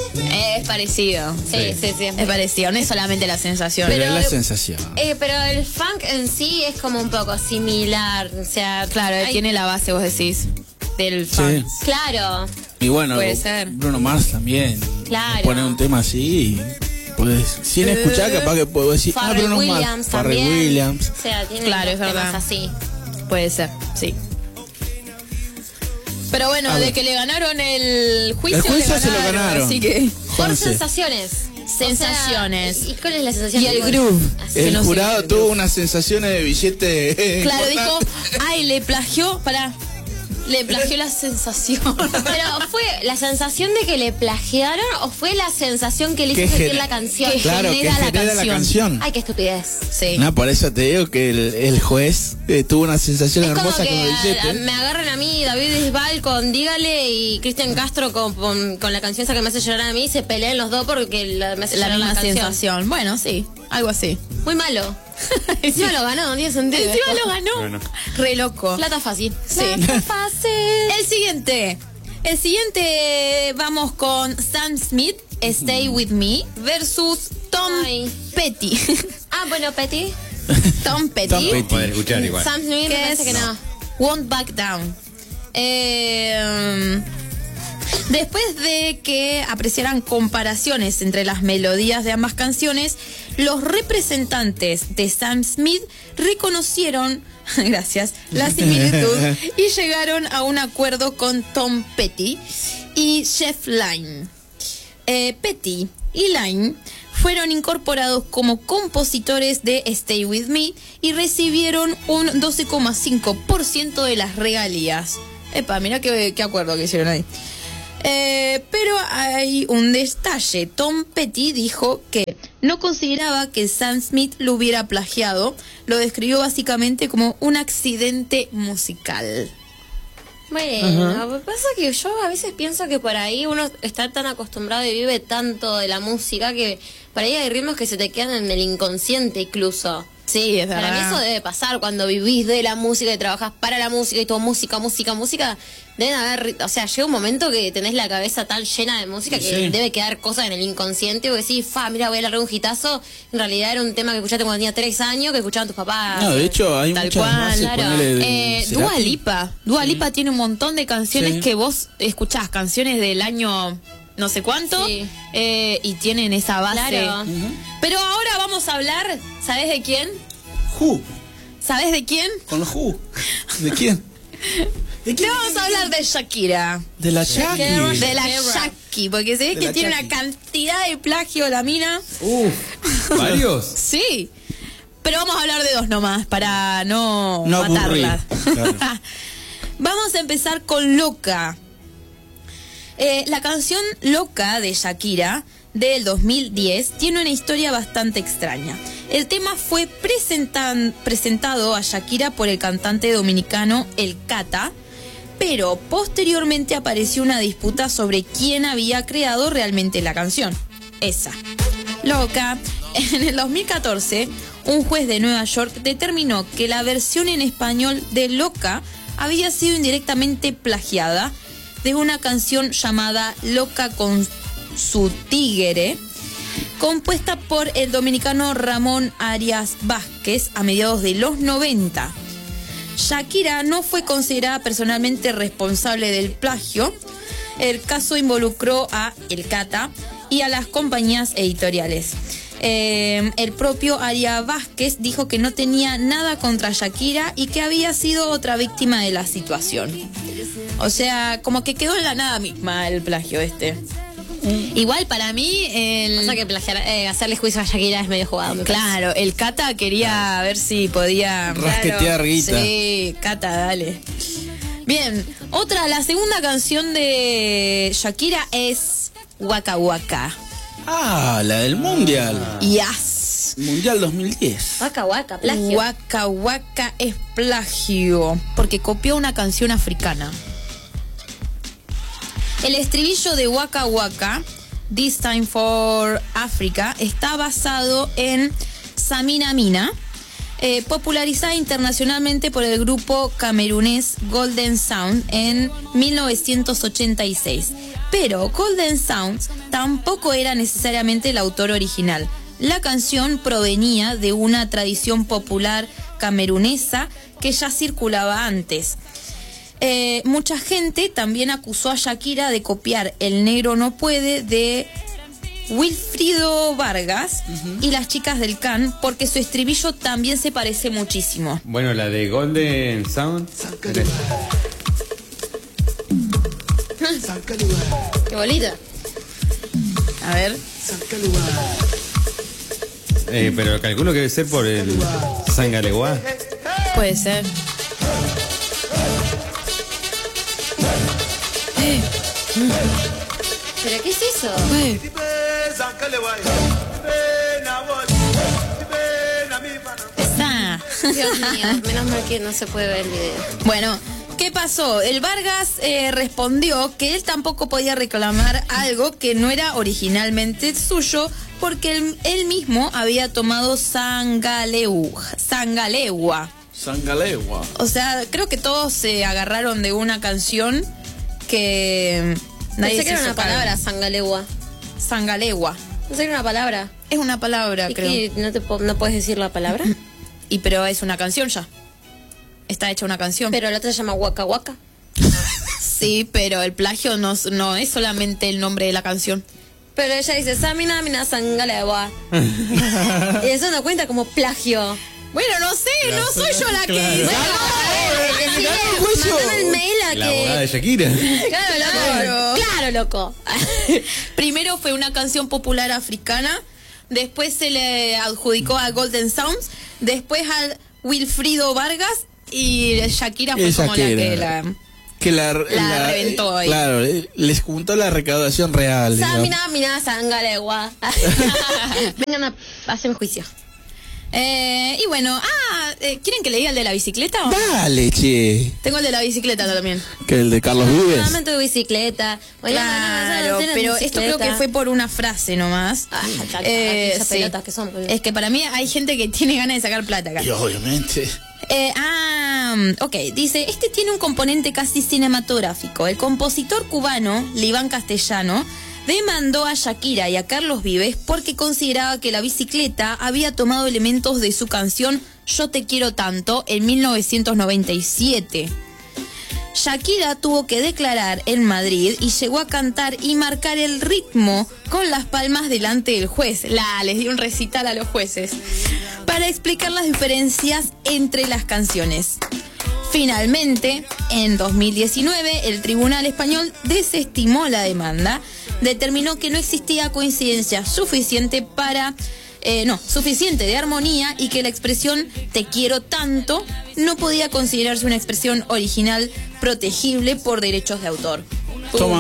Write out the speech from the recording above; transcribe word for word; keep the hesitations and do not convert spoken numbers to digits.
Es parecido. Sí, sí, sí. sí. Es parecido, no es solamente la sensación. Pero, Pero es la el- sensación. Eh, pero el funk en sí es como un poco similar. O sea, Claro, hay- tiene la base, vos decís, del funk. Sí. Claro. Y bueno, Puede ser. Bruno Mars también. Claro. Pone un tema así y pues, sin escuchar, capaz que puedo decir, ah, Pharrell Bruno Williams Mars. Pharrell también. Williams. O sea, tiene Claro, unos es temas verdad. así. Puede ser, sí. Pero bueno, A de ver. que le ganaron el juicio, El juicio le se lo ganaron. Así que Por Juanse. sensaciones. Sensaciones. O sea, ¿y cuál es la sensación? Y el que- groove. Así. Que El no sé. jurado tuvo unas sensaciones de billete. Claro, dijo, importantes. ay, le plagió, pará, le plagió la sensación. Pero ¿fue la sensación de que le plagiaron o fue la sensación que le hizo Que sentir gen- la canción? que Claro, que genera la genera la canción. canción. Ay, qué estupidez. Sí. No, por eso te digo que el, el juez eh, tuvo una sensación Es como hermosa que con el a- a- billete. me agarran a mí, David Bisbal con Dígale y Cristian Castro con, con, con la canción esa que me hace llorar a mí, se pelean los dos porque la- me hace La llorar misma la canción. sensación. Bueno, sí, algo así. Muy malo. Encima lo ganó, no tiene sentido. Encima lo ganó. Bueno. Re loco. Plata fácil. Sí. Plata fácil. El siguiente. El siguiente vamos con Sam Smith, Stay With Me, versus Tom Ay. Petty. Ah, bueno, Petty. Tom Petty. Tom Petty. Poder escuchar igual. Sam Smith me ¿Qué parece es? que no. Won't Back Down. Eh, después de que apreciaran comparaciones entre las melodías de ambas canciones, los representantes de Sam Smith reconocieron, gracias, la similitud y llegaron a un acuerdo con Tom Petty y Jeff Lynne. Eh, Petty y Lynne fueron incorporados como compositores de Stay With Me y recibieron un doce coma cinco por ciento de las regalías. Epa, mira qué, qué acuerdo que hicieron ahí. Eh, pero hay un detalle. Tom Petty dijo que no consideraba que Sam Smith lo hubiera plagiado. Lo describió básicamente como un accidente musical. Bueno, lo que pasa es que yo a veces pienso que por ahí uno está tan acostumbrado y vive tanto de la música que por ahí hay ritmos que se te quedan en el inconsciente incluso. Sí, es Para mí eso debe pasar cuando vivís de la música y trabajás para la música y todo música, música, música. Deben haber, o sea, llega un momento que tenés la cabeza tan llena de música que Sí. debe quedar cosas en el inconsciente o decís, fa, mira, voy a largar un hitazo. En realidad era un tema que escuchaste cuando tenías tres años, que escuchaban tus papás. No, de hecho, hay Tal muchas cual, más. claro. ponele de Eh, Cerati. Dua Lipa. Dua Lipa tiene un montón de canciones Sí. que vos escuchás, canciones del año no sé cuánto, Sí. eh, y tienen esa base. Claro. Pero ahora vamos a hablar, ¿sabés de quién? Who. ¿Sabés de quién? Con los Who. ¿De quién? ¿De Le vamos a hablar de Shakira. De la Jackie. De la Shaki, porque se ve De que la tiene Jackie. una cantidad de plagio la mina. Uf, ¿varios? Sí. Pero vamos a hablar de dos nomás, para no, No matarla. aburrir, claro. Vamos a empezar con Loca. Eh, la canción Loca de Shakira del dos mil diez tiene una historia bastante extraña. El tema fue presentan- presentado a Shakira por el cantante dominicano El Cata, pero posteriormente apareció una disputa sobre quién había creado realmente la canción. Esa. Loca. En el dos mil catorce, un juez de Nueva York determinó que la versión en español de Loca había sido indirectamente plagiada de una canción llamada Loca con su tigre, compuesta por el dominicano Ramón Arias Vázquez a mediados de los noventa. Shakira no fue considerada personalmente responsable del plagio. El caso involucró a El Cata y a las compañías editoriales. Eh, el propio Arias Vázquez dijo que no tenía nada contra Shakira y que había sido otra víctima de la situación. O sea, como que quedó en la nada misma el plagio este. Igual para mí el... O sea que plagiar, eh, hacerle juicio a Shakira es medio jugado. me parece. Claro, el Cata quería ver si podía... Rasquetear guita. Sí, Cata, dale. Bien, otra, la segunda canción de Shakira es Waka Waka. Ah, la del Mundial. Yes. Mundial dos mil diez. Waka waka, plagio. Waka Waka es plagio, porque copió una canción africana. El estribillo de Waka Waka, This Time for Africa, está basado en Samina Mina, eh, popularizada internacionalmente por el grupo camerunés Golden Sound en mil novecientos ochenta y seis. Pero Golden Sound tampoco era necesariamente el autor original. La canción provenía de una tradición popular camerunesa que ya circulaba antes. Eh, mucha gente también acusó a Shakira de copiar El Negro No Puede de Wilfrido Vargas uh-huh. y Las Chicas del Can, porque su estribillo también se parece muchísimo. Bueno, la de Golden Sound. Qué bolita. A ver. Eh, pero calculo que debe ser por el Sangaleguá. Puede ser. Eh. ¿Pero qué es eso? Eh. Esa. Dios mío, menos mal que no se puede ver el video. Bueno, ¿qué pasó? El Vargas eh, respondió que él tampoco podía reclamar algo que no era originalmente suyo, porque él, él mismo había tomado sangaleu, sangalegua. Sangalegua. O sea, creo que todos se agarraron de una canción que nadie Pensé se que era hizo una cargo. palabra, sangalegua. Sangalegua. Pensé que era una palabra. Es una palabra, ¿Y creo. qué? ¿No, te, po- ¿No puedes decir la palabra? Y pero es una canción ya. Está hecha una canción. Pero la otra se llama Waka Waka. Sí, pero el plagio no, no es solamente el nombre de la canción. Pero ella dice Samina Mina Sangalegua. Y eso no cuenta como plagio. Bueno, no sé, no soy yo la que Claro. dice. Bueno, decile, mandame el mail a La abogada de que... Shakira. Claro, Claro. loco. Claro, loco. Primero fue una canción popular africana, después se le adjudicó a Golden Sounds, después a Wilfrido Vargas y Shakira fue Y como la Shakira. que la... Que la, La reventó ahí. Claro, les juntó la recaudación real. digamos. Samina Mina Sangalegua. Vengan a hacer juicio. Eh, y bueno, ah, eh, ¿quieren que le diga el de la bicicleta? o no? Dale, che. Tengo el de la bicicleta también. Que el de Carlos Vives. Solamente tu bicicleta. Oye, Claro, mañana pero vas a esto hacer creo que bicicleta. fue por una frase nomás. Ah, ya, ya, Eh, aquellas sí. pelotas que son, boludo. Es que para mí hay gente que tiene ganas de sacar plata acá. Y obviamente. Eh, ah, ok, dice, este tiene un componente casi cinematográfico. El compositor cubano, Liván Castellano, demandó a Shakira y a Carlos Vives porque consideraba que la bicicleta había tomado elementos de su canción Yo Te Quiero Tanto en mil novecientos noventa y siete. Shakira tuvo que declarar en Madrid y llegó a cantar y marcar el ritmo con las palmas delante del juez. La, les dio un recital a los jueces para explicar las diferencias entre las canciones. Finalmente, en dos mil diecinueve, el Tribunal Español desestimó la demanda, determinó que no existía coincidencia suficiente para... Eh, no, suficiente de armonía y que la expresión te quiero tanto no podía considerarse una expresión original protegible por derechos de autor. Toma.